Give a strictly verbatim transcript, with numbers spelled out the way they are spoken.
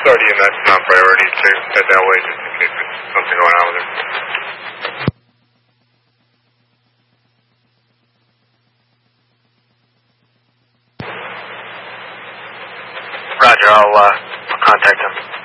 Sorry, and that's not priority to head that way just in case there's something going on with her. Roger, I'll, uh, I'll contact him.